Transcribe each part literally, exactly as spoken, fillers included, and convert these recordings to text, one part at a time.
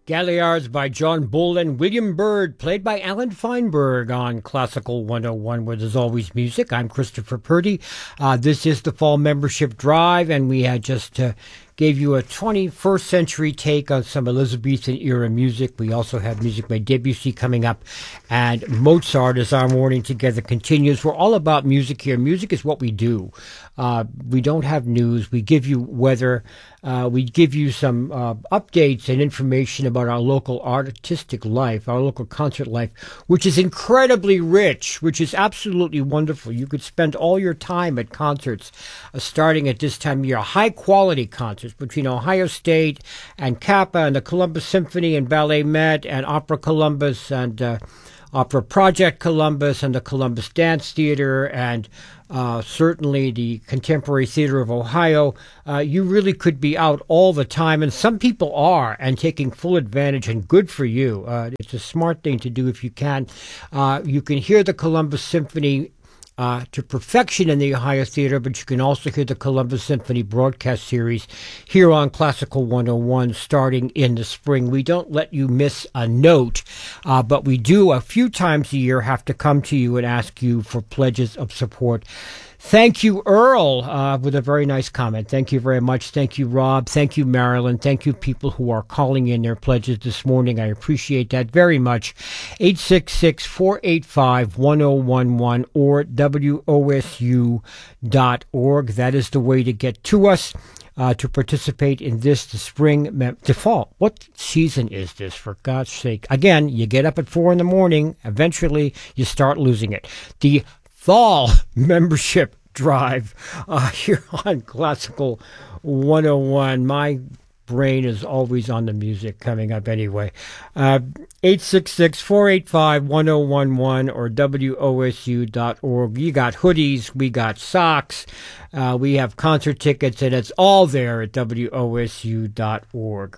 Galliards by John Bull and William Byrd, played by Alan Feinberg on Classical one oh one, where there's always music. I'm Christopher Purdy. Uh, this is the Fall Membership Drive, and we had just uh, gave you a twenty-first century take on some Elizabethan era music. We also have music by Debussy coming up, and Mozart as our morning together continues. We're all about music here. Music is what we do. Uh, we don't have news. We give you weather. Uh, we give you some uh, updates and information about our local artistic life, our local concert life, which is incredibly rich, which is absolutely wonderful. You could spend all your time at concerts uh, starting at this time of year, high-quality concerts between Ohio State and Kappa and the Columbus Symphony and Ballet Met and Opera Columbus and uh, Opera Project Columbus and the Columbus Dance Theater and uh, certainly the Contemporary Theater of Ohio. Uh, you really could be out all the time, and some people are, and taking full advantage, and good for you. Uh, it's a smart thing to do if you can. Uh, you can hear the Columbus Symphony Uh, to perfection in the Ohio Theater, but you can also hear the Columbus Symphony broadcast series here on Classical one oh one starting in the spring. We don't let you miss a note, uh, but we do a few times a year have to come to you and ask you for pledges of support. Thank you, Earl, uh, with a very nice comment. Thank you very much. Thank you, Rob. Thank you, Marilyn. Thank you, people who are calling in their pledges this morning. I appreciate that very much. eight six six, four eight five, one oh one one or W O S U dot org. That is the way to get to us. Uh, to participate in this, the spring, mem- the fall. What season is this, for God's sake? Again, you get up at four in the morning. Eventually, you start losing it. The Fall Membership Drive uh, here on Classical one oh one. My brain is always on the music coming up anyway. Uh, eight six six, four eight five, one oh one one or W O S U dot org. You got hoodies, we got socks, uh, we have concert tickets, and it's all there at W O S U dot org.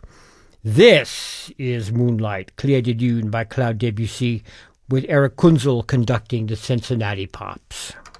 This is Moonlight, Clair de Lune by Claude Debussy, with Eric Kunzel conducting the Cincinnati Pops.